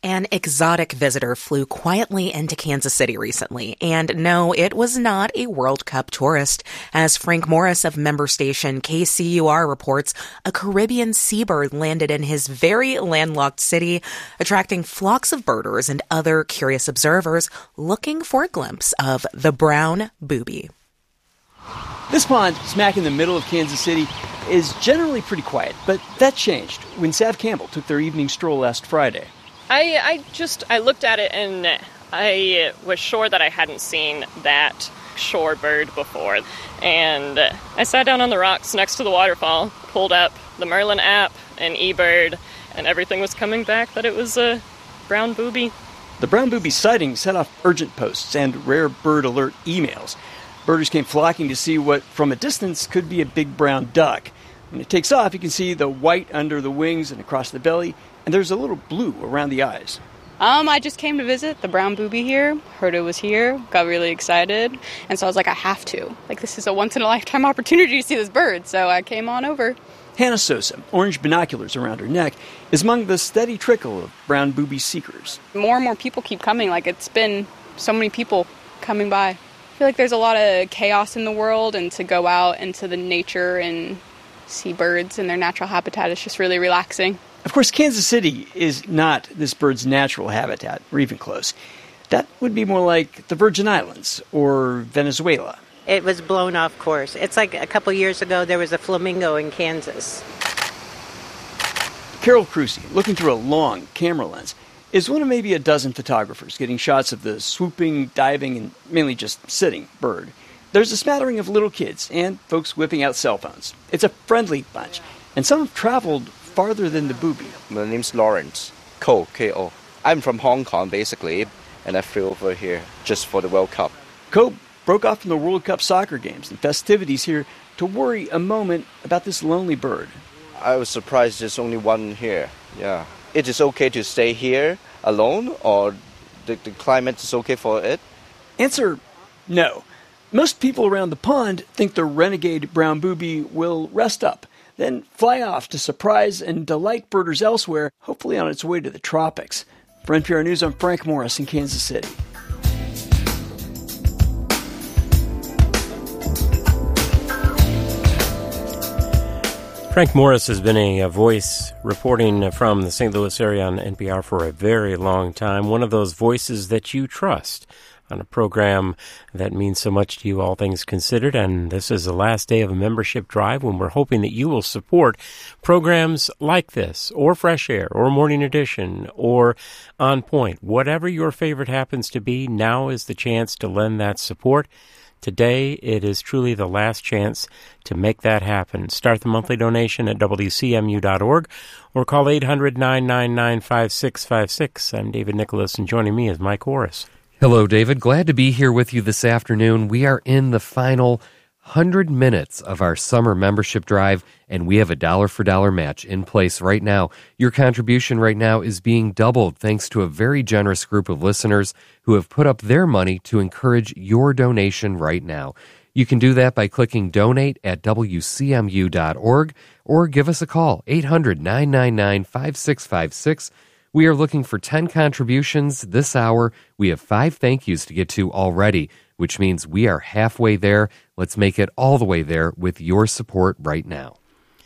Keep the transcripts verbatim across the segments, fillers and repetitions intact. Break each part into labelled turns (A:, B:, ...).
A: An exotic visitor flew quietly into Kansas City recently, and no, it was not a World Cup tourist. As Frank Morris of member station K C U R reports, a Caribbean seabird landed in his very landlocked city, attracting flocks of birders and other curious observers looking for a glimpse of the brown booby.
B: This pond, smack in the middle of Kansas City, is generally pretty quiet, but that changed when Sav Campbell took their evening stroll last Friday.
C: I, I just, I looked at it and I was sure that I hadn't seen that shorebird before. And I sat down on the rocks next to the waterfall, pulled up the Merlin app and eBird, and everything was coming back that it was a brown booby.
B: The brown booby sighting set off urgent posts and rare bird alert emails. Birders came flocking to see what, from a distance, could be a big brown duck. When it takes off, you can see the white under the wings and across the belly, and there's a little blue around the eyes.
D: Um, I just came to visit the brown booby here, heard it was here, got really excited, and so I was like, I have to. Like, this is a once-in-a-lifetime opportunity to see this bird, so I came on over.
B: Hannah Sosa, orange binoculars around her neck, is among the steady trickle of brown booby seekers.
D: More and more people keep coming. Like, it's been so many people coming by. I feel like there's a lot of chaos in the world, and to go out into the nature and see birds in their natural habitat is just really relaxing.
B: Of course, Kansas City is not this bird's natural habitat, or even close. That would be more like the Virgin Islands or Venezuela.
E: It was blown off course. It's like a couple years ago there was a flamingo in Kansas.
B: Carol Crucy, looking through a long camera lens, is one of maybe a dozen photographers getting shots of the swooping, diving, and mainly just sitting bird. There's a smattering of little kids and folks whipping out cell phones. It's a friendly bunch, and some have traveled farther than the booby.
F: My name's Lawrence, Ko, K O. I'm from Hong Kong, basically, and I flew over here just for the World Cup.
B: Ko broke off from the World Cup soccer games and festivities here to worry a moment about this lonely bird.
F: I was surprised there's only one here, yeah. It is okay to stay here alone, or the, the climate is okay for it?
B: Answer, no. Most people around the pond think the renegade brown booby will rest up, then fly off to surprise and delight birders elsewhere, hopefully on its way to the tropics. For N P R News, I'm Frank Morris in Kansas City.
G: Frank Morris has been a, a voice reporting from the Saint Louis area on N P R for a very long time, one of those voices that you trust on a program that means so much to you, all things considered. And this is the last day of a membership drive when we're hoping that you will support programs like this, or Fresh Air, or Morning Edition, or On Point. Whatever your favorite happens to be, now is the chance to lend that support. Today, it is truly the last chance to make that happen. Start the monthly donation at W C M U dot org or call eight hundred, nine nine nine, five six five six. I'm David Nicholas, and joining me is Mike Horace.
H: Hello, David. Glad to be here with you this afternoon. We are in the final one hundred minutes of our summer membership drive, and we have a dollar-for-dollar match in place right now. Your contribution right now is being doubled thanks to a very generous group of listeners who have put up their money to encourage your donation right now. You can do that by clicking Donate at W C M U dot org or give us a call, eight hundred, nine nine nine, five six five six. We are looking for ten contributions this hour. We have five thank yous to get to already, which means we are halfway there. Let's make it all the way there with your support right now.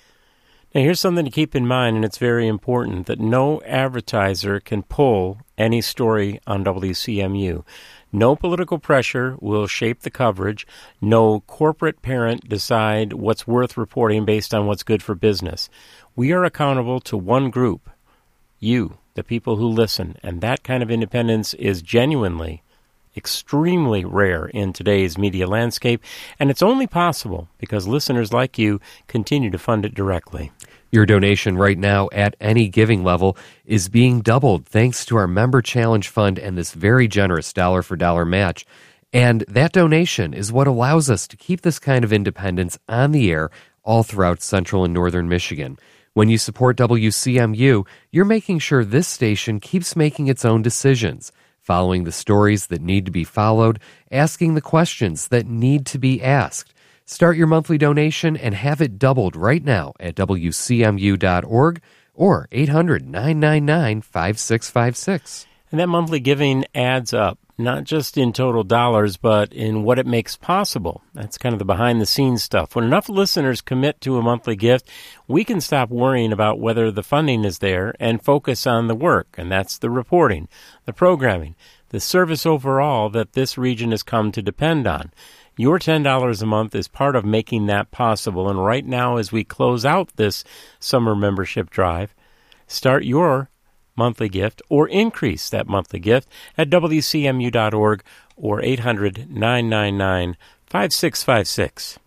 G: Now, here's something to keep in mind, and it's very important, that no advertiser can pull any story on W C M U. No political pressure will shape the coverage. No corporate parent decide what's worth reporting based on what's good for business. We are accountable to one group, you, the people who listen, and that kind of independence is genuinely extremely rare in today's media landscape, and it's only possible because listeners like you continue to fund it directly.
H: Your donation right now at any giving level is being doubled thanks to our Member Challenge Fund and this very generous dollar-for-dollar match. And that donation is what allows us to keep this kind of independence on the air all throughout central and northern Michigan. When you support W C M U, you're making sure this station keeps making its own decisions, following the stories that need to be followed, asking the questions that need to be asked. Start your monthly donation and have it doubled right now at W C M U dot org or eight hundred, nine nine nine, five six five six.
G: And that monthly giving adds up, not just in total dollars, but in what it makes possible. That's kind of the behind-the-scenes stuff. When enough listeners commit to a monthly gift, we can stop worrying about whether the funding is there and focus on the work, and that's the reporting, the programming, the service overall that this region has come to depend on. Your ten dollars a month is part of making that possible, and right now as we close out this summer membership drive, start your monthly gift or increase that monthly gift at W C M U dot org or eight hundred, nine nine nine, five six five six.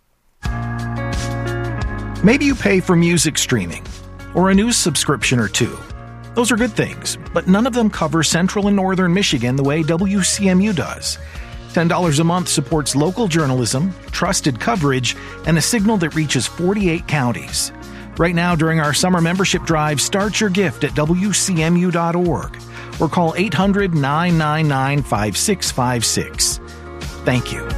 I: Maybe you pay for music streaming or a news subscription or two. Those are good things, but none of them cover Central and Northern Michigan the way W C M U does. ten dollars a month supports local journalism, trusted coverage, and a signal that reaches forty-eight counties. Right now, during our summer membership drive, start your gift at W C M U dot org or call eight hundred, nine nine nine, five six five six. Thank you.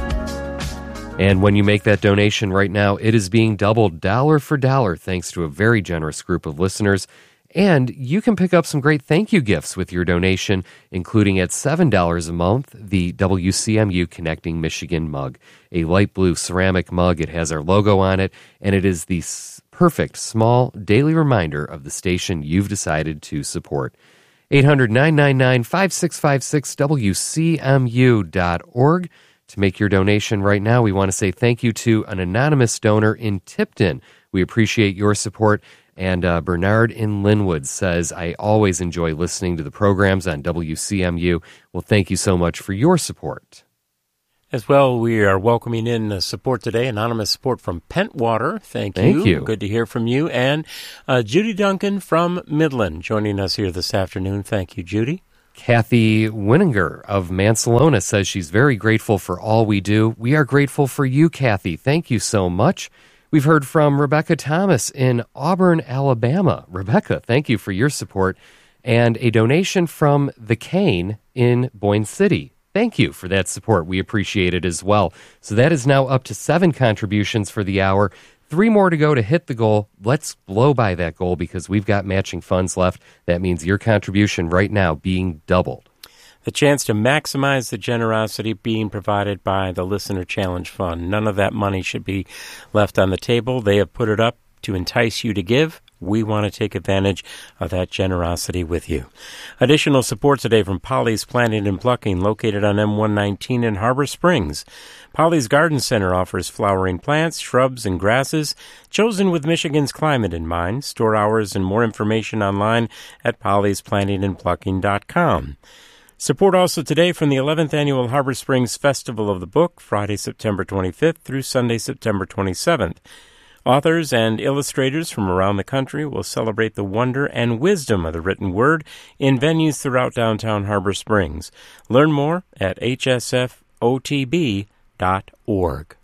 H: And when you make that donation right now, it is being doubled dollar for dollar thanks to a very generous group of listeners. And you can pick up some great thank you gifts with your donation, including at seven dollars a month, the W C M U Connecting Michigan mug, a light blue ceramic mug. It has our logo on it, and it is the perfect small daily reminder of the station you've decided to support. eight hundred, nine nine nine, five six five six, W C M U dot org. To make your donation right now, we want to say thank you to an anonymous donor in Tipton. We appreciate your support. And uh, Bernard in Linwood says, I always enjoy listening to the programs on W C M U. Well, thank you so much for your support.
G: As well, we are welcoming in uh, support today, anonymous support from Pentwater. Thank you.
H: Thank you.
G: Good to hear from you. And uh, Judy Duncan from Midland joining us here this afternoon. Thank you, Judy.
H: Kathy Winninger of Mansalona says she's very grateful for all we do. We are grateful for you, Kathy. Thank you so much. We've heard from Rebecca Thomas in Auburn, Alabama. Rebecca, thank you for your support. And a donation from The Cane in Boyne City. Thank you for that support. We appreciate it as well. So that is now up to seven contributions for the hour. Three more to go to hit the goal. Let's blow by that goal because we've got matching funds left. That means your contribution right now being doubled.
G: The chance to maximize the generosity being provided by the Listener Challenge Fund. None of that money should be left on the table. They have put it up to entice you to give. We want to take advantage of that generosity with you. Additional support today from Polly's Planting and Plucking, located on M one nineteen in Harbor Springs. Polly's Garden Center offers flowering plants, shrubs, and grasses, chosen with Michigan's climate in mind. Store hours and more information online at pollys planting and plucking dot com. Support also today from the eleventh Annual Harbor Springs Festival of the Book, Friday, September twenty-fifth through Sunday, September twenty-seventh. Authors and illustrators from around the country will celebrate the wonder and wisdom of the written word in venues throughout downtown Harbor Springs. Learn more at H S F O T B dot org.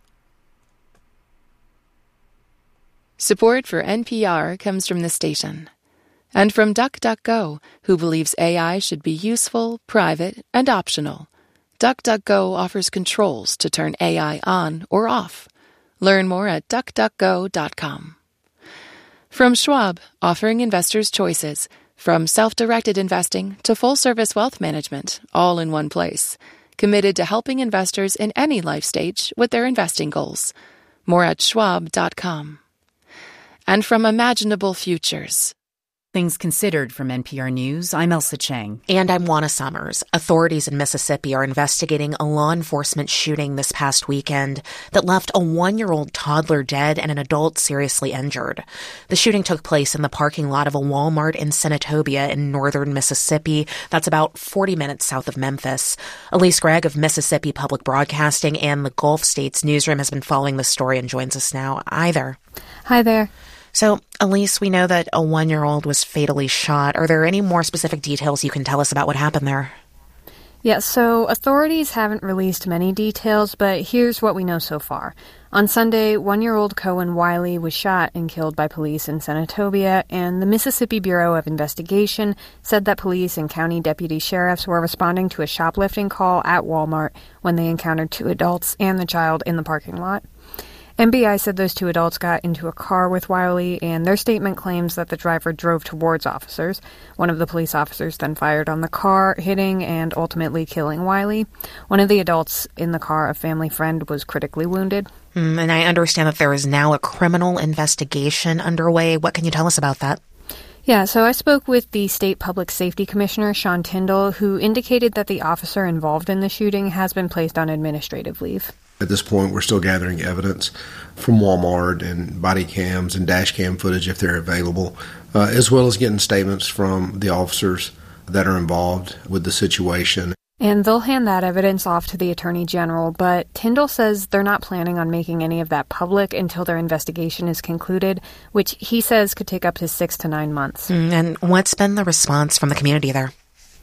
J: Support for N P R comes from the station. And from DuckDuckGo, who believes A I should be useful, private, and optional. DuckDuckGo offers controls to turn A I on or off. Learn more at duck duck go dot com. From Schwab, offering investors choices, from self-directed investing to full-service wealth management, all in one place. Committed to helping investors in any life stage with their investing goals. More at schwab dot com. And from Imaginable Futures.
K: Things Considered from N P R News, I'm Elsa Chang.
A: And I'm Juana Summers. Authorities in Mississippi are investigating a law enforcement shooting this past weekend that left a one-year-old toddler dead and an adult seriously injured. The shooting took place in the parking lot of a Walmart in Senatobia in northern Mississippi. That's about forty minutes south of Memphis. Elise Gregg of Mississippi Public Broadcasting and the Gulf States newsroom has been following the story and joins us now. Hi there.
L: Hi there.
A: So, Elise, we know that a one-year-old was fatally shot. Are there any more specific details you can tell us about what happened there?
L: Yeah, so authorities haven't released many details, but here's what we know so far. On Sunday, one-year-old Cohen Wiley was shot and killed by police in Senatobia, and the Mississippi Bureau of Investigation said that police and county deputy sheriffs were responding to a shoplifting call at Walmart when they encountered two adults and the child in the parking lot. M B I said those two adults got into a car with Wiley, and their statement claims that the driver drove towards officers. One of the police officers then fired on the car, hitting and ultimately killing Wiley. One of the adults in the car, a family friend, was critically wounded.
A: Mm, and I understand that there is now a criminal investigation underway. What can you tell us about that?
L: Yeah, so I spoke with the State Public Safety Commissioner, Sean Tyndall, who indicated that the officer involved in the shooting has been placed on administrative leave.
M: At this point, we're still gathering evidence from Walmart and body cams and dash cam footage if they're available, uh, as well as getting statements from the officers that are involved with the situation.
L: And they'll hand that evidence off to the Attorney General, but Tyndall says they're not planning on making any of that public until their investigation is concluded, which he says could take up to six to nine months.
A: Mm, and what's been the response from the community there?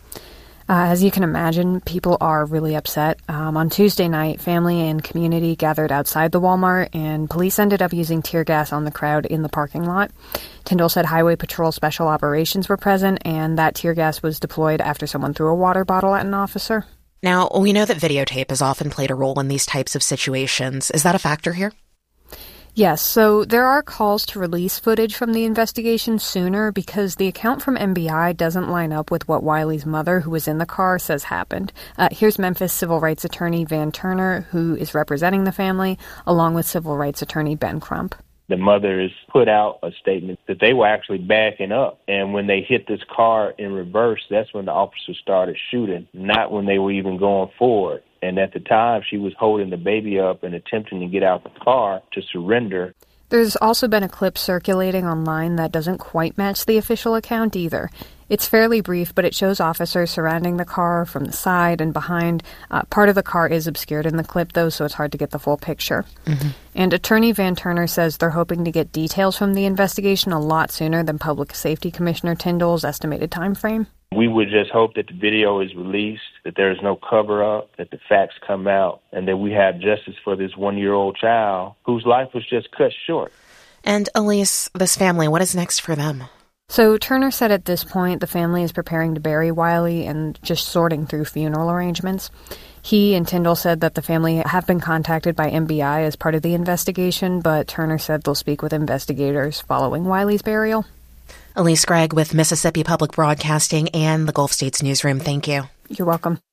L: Uh, as you can imagine, people are really upset. Um, on Tuesday night, family and community gathered outside the Walmart, and police ended up using tear gas on the crowd in the parking lot. Tyndall said Highway Patrol Special Operations were present, and that tear gas was deployed after someone threw a water bottle at an officer.
A: Now, we know that videotape has often played a role in these types of situations. Is that a factor here?
L: Yes, so there are calls to release footage from the investigation sooner because the account from M B I doesn't line up with what Wiley's mother, who was in the car, says happened. Uh, here's Memphis civil rights attorney Van Turner, who is representing the family, along with civil rights attorney Ben Crump.
N: The mother has put out a statement that they were actually backing up. And when they hit this car in reverse, that's when the officers started shooting, not when they were even going forward. And at the time, she was holding the baby up and attempting to get out the car to surrender.
L: There's also been a clip circulating online that doesn't quite match the official account either. It's fairly brief, but it shows officers surrounding the car from the side and behind. Uh, part of the car is obscured in the clip, though, so it's hard to get the full picture. Mm-hmm. And Attorney Van Turner says they're hoping to get details from the investigation a lot sooner than Public Safety Commissioner Tyndall's estimated time frame.
N: We would just hope that the video is released, that there is no cover-up, that the facts come out, and that we have justice for this one-year-old child whose life was just cut short.
A: And Elise, this family, what is next for them?
L: So Turner said at this point the family is preparing to bury Wiley and just sorting through funeral arrangements. He and Tyndall said that the family have been contacted by M B I as part of the investigation, but Turner said they'll speak with investigators following Wiley's burial.
A: Elise Gregg with Mississippi Public Broadcasting and the Gulf States Newsroom, thank you.
L: You're welcome.